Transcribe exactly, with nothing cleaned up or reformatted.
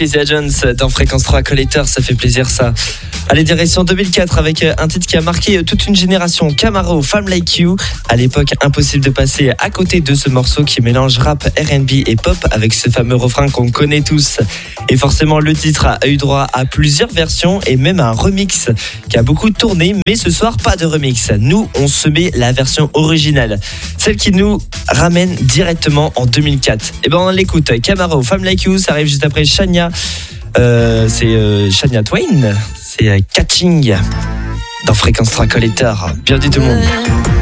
Kezia Jones dans Fréquence trois Collector, ça fait plaisir ça. Allez, direction deux mille quatre avec un titre qui a marqué toute une génération, Camaro, Femme Like You. À l'époque, impossible de passer à côté de ce morceau qui mélange rap, R and B et pop avec ce fameux refrain qu'on connaît tous. Et forcément, le titre a eu droit à plusieurs versions et même à un remix qui a beaucoup tourné, mais ce soir, pas de remix. Nous, on se met la version originale, celle qui nous ramène directement en deux mille quatre. Et ben on l'écoute, Camaro, Femme Like You, ça arrive juste après Shania. Euh, c'est euh, Shania Twain, c'est euh, Catching dans Fréquence trois Collector. Bienvenue tout le monde.